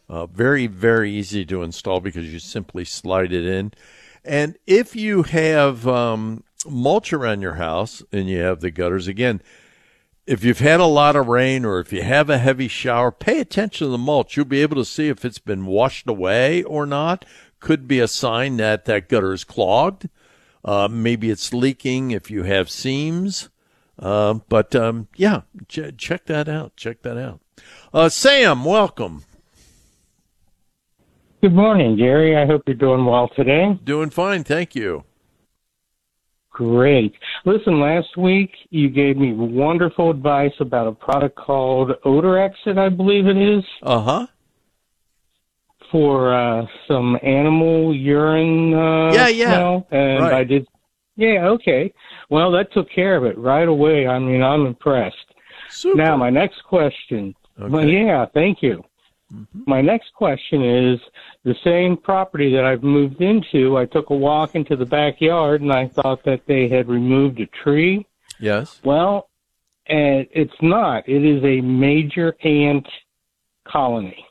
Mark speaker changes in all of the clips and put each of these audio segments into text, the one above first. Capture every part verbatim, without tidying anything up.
Speaker 1: Uh, very, very easy to install because you simply slide it in. And if you have um, mulch around your house and you have the gutters, again, if you've had a lot of rain or if you have a heavy shower, pay attention to the mulch. You'll be able to see if it's been washed away or not. Could be a sign that that gutter is clogged. Uh, maybe it's leaking if you have seams. Uh, but, um, yeah, ch- check that out. Check that out. Uh, Sam, welcome.
Speaker 2: Good morning, Gary. I hope you're doing well today.
Speaker 1: Doing fine, thank you.
Speaker 2: Great. Listen, last week you gave me wonderful advice about a product called Odor Exit, I believe it is.
Speaker 1: Uh-huh.
Speaker 2: For uh, some animal urine uh,
Speaker 1: yeah, yeah.
Speaker 2: smell. And
Speaker 1: right.
Speaker 2: I did, yeah, okay. Well, that took care of it right away. I mean, I'm impressed.
Speaker 1: Super.
Speaker 2: Now, my next question.
Speaker 1: Okay.
Speaker 2: Well, yeah, thank you. Mm-hmm. My next question is, the same property that I've moved into, I took a walk into the backyard and I thought that they had removed a tree.
Speaker 1: Yes.
Speaker 2: Well, and it's not. It is a major ant colony.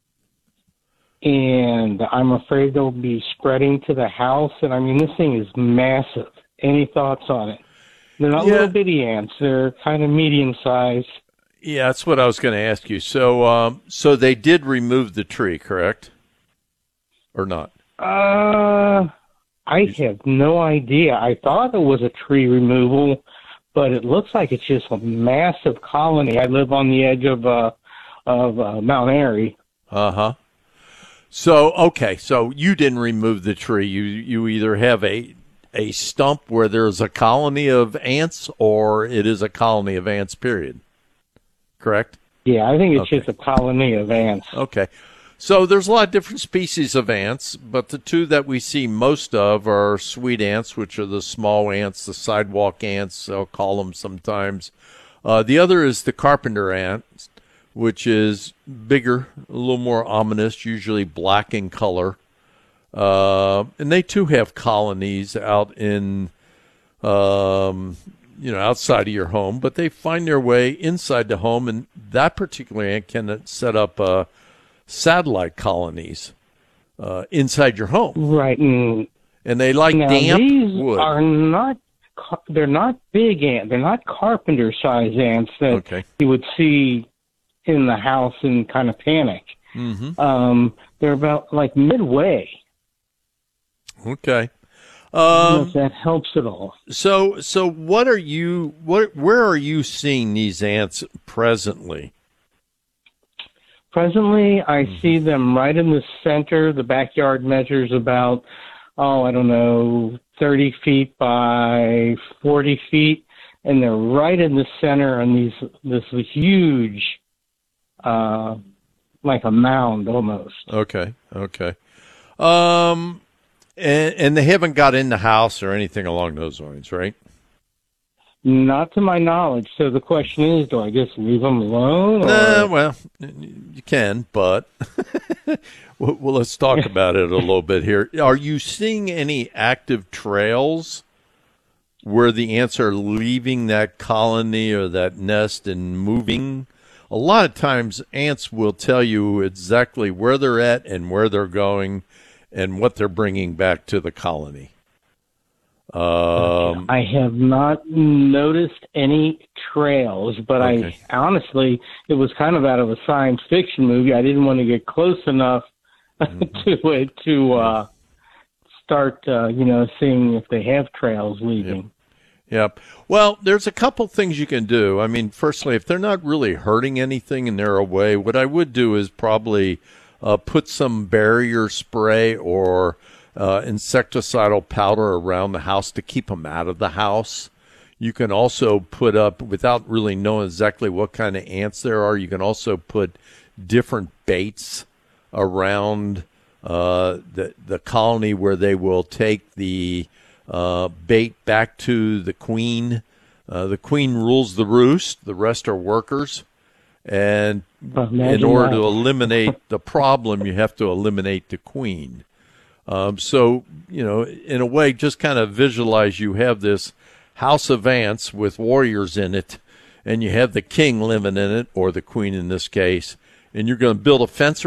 Speaker 2: And I'm afraid they'll be spreading to the house. And I mean, this thing is massive. Any thoughts on it? They're not
Speaker 1: yeah.
Speaker 2: little bitty ants. They're kind of medium sized.
Speaker 1: Yeah, that's what I was going to ask you. So, um, so they did remove the tree, correct? Or not?
Speaker 2: Uh, I have no idea. I thought it was a tree removal, but it looks like it's just a massive colony. I live on the edge of uh, of uh, Mount Airy.
Speaker 1: Uh huh. So okay, so you didn't remove the tree. You you either have a a stump where there's a colony of ants, or it is a colony of ants. Period. Correct?
Speaker 2: Yeah, I think it's
Speaker 1: okay.
Speaker 2: just a colony of ants.
Speaker 1: Okay. So there's a lot of different species of ants, but the two that we see most of are sweet ants, which are the small ants, the sidewalk ants, I'll call them sometimes. Uh, the other is the carpenter ant, which is bigger, a little more ominous, usually black in color. Uh, and they too have colonies out in, um, you know, outside of your home, but they find their way inside the home, and that particular ant can set up uh, satellite colonies uh, inside your home.
Speaker 2: Right. And,
Speaker 1: and they like
Speaker 2: now
Speaker 1: damp
Speaker 2: these
Speaker 1: wood.
Speaker 2: Are not, they're not big ants. They're not carpenter-sized ants that
Speaker 1: okay.
Speaker 2: you would see in the house and kind of panic.
Speaker 1: Mm-hmm.
Speaker 2: Um, they're about like midway.
Speaker 1: Okay.
Speaker 2: I don't know
Speaker 1: Um,
Speaker 2: if that helps at all.
Speaker 1: so, so what are you? What? Where are you seeing these ants presently?
Speaker 2: Presently, I
Speaker 1: Mm-hmm.
Speaker 2: see them right in the center. The backyard measures about, oh, I don't know, thirty feet by forty feet, and they're right in the center on these this huge, uh, like a mound almost.
Speaker 1: Okay. Okay. Um, and, and they haven't got in the house or anything along those lines, right?
Speaker 2: Not to my knowledge. So the question is, do I just leave them alone? Or?
Speaker 1: Uh, well, you can, but well, well, let's talk about it a little bit here. Are you seeing any active trails where the ants are leaving that colony or that nest and moving? A lot of times ants will tell you exactly where they're at and where they're going and what they're bringing back to the colony. Um,
Speaker 2: I have not noticed any trails, but
Speaker 1: okay.
Speaker 2: I honestly, it was kind of out of a science fiction movie. I didn't want to get close enough mm-hmm. to it to uh, start, uh, you know, seeing if they have trails leaving.
Speaker 1: Yep. Yep. Well, there's a couple things you can do. I mean, firstly, if they're not really hurting anything and they're away, what I would do is probably uh, put some barrier spray or Uh, insecticidal powder around the house to keep them out of the house. You can also put up, without really knowing exactly what kind of ants there are, you can also put different baits around uh, the the colony where they will take the uh, bait back to the queen. Uh, the queen rules the roost. The rest are workers. And in order to eliminate the problem, you have to eliminate the queen. Um, so, you know, in a way, just kind of visualize you have this house of ants with warriors in it, and you have the king living in it, or the queen in this case, and you're going to build a fence